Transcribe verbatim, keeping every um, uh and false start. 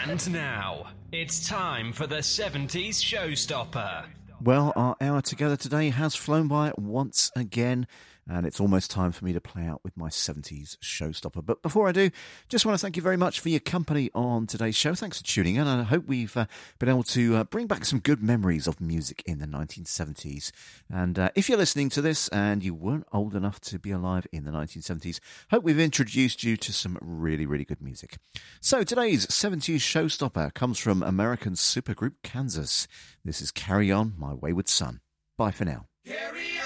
And now, it's time for the seventies Showstopper. Well, our hour together today has flown by once again, and it's almost time for me to play out with my seventies Showstopper. But before I do, just want to thank you very much for your company on today's show. Thanks for tuning in, and I hope we've uh, been able to uh, bring back some good memories of music in the nineteen seventies. And uh, if you're listening to this and you weren't old enough to be alive in the nineteen seventies, hope we've introduced you to some really, really good music. So today's seventies Showstopper comes from American supergroup Kansas. This is Carry On, My Wayward Son. Bye for now. Carry on.